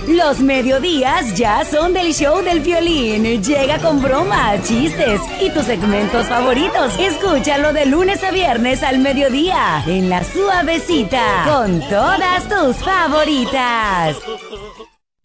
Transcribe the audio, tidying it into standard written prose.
Los mediodías ya son del show del Piolín. Llega con bromas, chistes y tus segmentos favoritos. Escúchalo de lunes a viernes al mediodía en La Suavecita con todas tus favoritas.